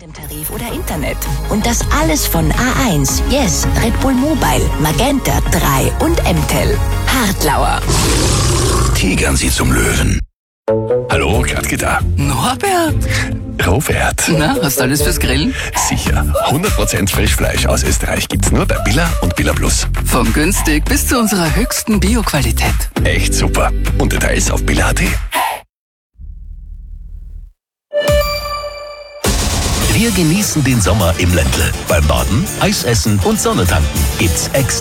im Tarif oder Internet. Und das alles von A1, Yes, Red Bull Mobile, Magenta 3 und M-Tel. Hartlauer. Tigern Sie zum Löwen. Hallo, Gradke da. Norbert! Robert. Na, hast du alles fürs Grillen? Sicher. 100% Frischfleisch aus Österreich gibt's nur bei Billa und Billa Plus. Vom günstig bis zu unserer höchsten Bio-Qualität. Echt super. Und Details auf billa.at. Wir genießen den Sommer im Ländle. Beim Baden, Eisessen und Sonnetanken gibt's extra